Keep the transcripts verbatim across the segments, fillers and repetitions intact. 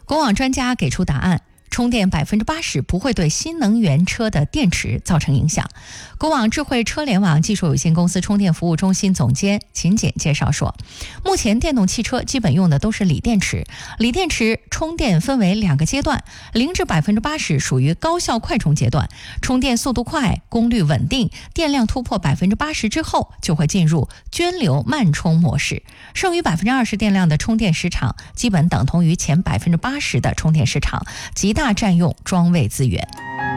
国网专家给出答案，充电百分之八十不会对新能源车的电池造成影响。国网智慧车联网技术有限公司充电服务中心总监秦简介绍说，目前电动汽车基本用的都是锂电池，锂电池充电分为两个阶段，零至百分之八十属于高效快充阶段，充电速度快，功率稳定，电量突破百分之八十之后就会进入涓流慢充模式，剩余百分之二十电量的充电时长基本等同于前百分之八十的充电时长，极大占用装位资源。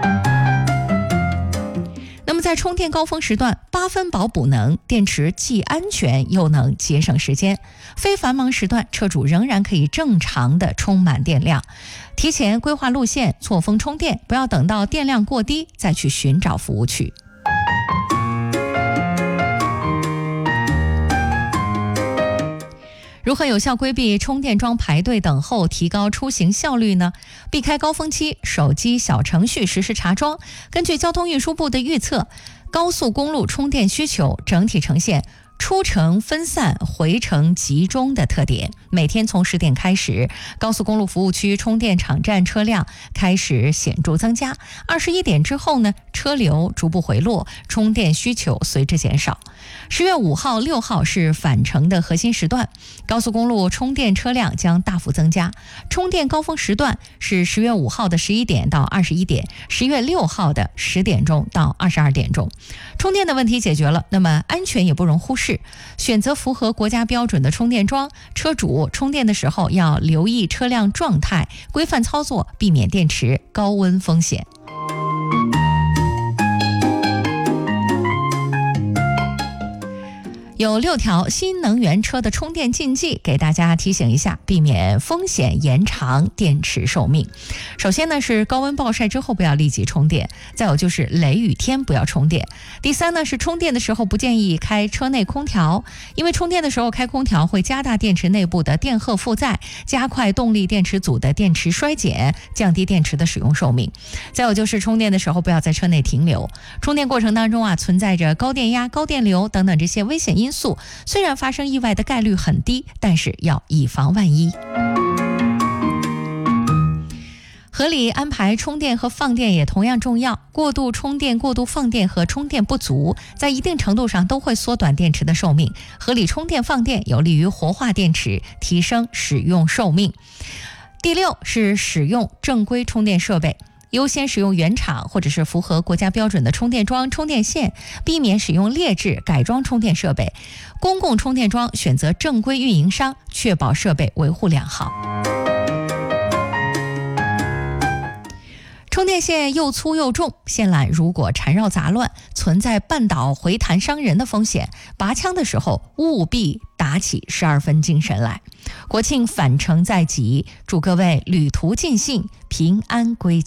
那么在充电高峰时段，八分饱补能，电池既安全又能节省时间。非繁忙时段，车主仍然可以正常的充满电量。提前规划路线，错峰充电，不要等到电量过低再去寻找服务区。如何有效规避充电桩排队等候，提高出行效率呢？避开高峰期，手机小程序实时查桩。根据交通运输部的预测，高速公路充电需求整体呈现出城分散、回程集中的特点。每天从十点开始，高速公路服务区充电场站车辆开始显著增加。二十一点之后呢，车流逐步回落，充电需求随之减少。十月五号、六号是返程的核心时段，高速公路充电车辆将大幅增加。充电高峰时段是十月五号的十一点到二十一点，十月六号的十点钟到二十二点钟。充电的问题解决了，那么安全也不容忽视。选择符合国家标准的充电桩，车主充电的时候要留意车辆状态，规范操作，避免电池高温风险。有六条新能源车的充电禁忌，给大家提醒一下，避免风险延长电池寿命。首先呢是高温暴晒之后不要立即充电，再有就是雷雨天不要充电。第三呢是充电的时候不建议开车内空调，因为充电的时候开空调会加大电池内部的电荷负载，加快动力电池组的电池衰减，降低电池的使用寿命。再有就是充电的时候不要在车内停留，充电过程当中啊存在着高电压、高电流等等这些危险因素，虽然发生意外的概率很低，但是要以防万一。合理安排充电和放电也同样重要，过度充电、过度放电和充电不足，在一定程度上都会缩短电池的寿命。合理充电放电有利于活化电池，提升使用寿命。第六是使用正规充电设备，优先使用原厂或者是符合国家标准的充电桩、充电线，避免使用劣质改装充电设备。公共充电桩选择正规运营商，确保设备维护良好。充电线又粗又重，线缆如果缠绕杂乱，存在绊倒回弹伤人的风险。拔枪的时候务必打起十二分精神来。国庆返程在即，祝各位旅途尽兴，平安归家。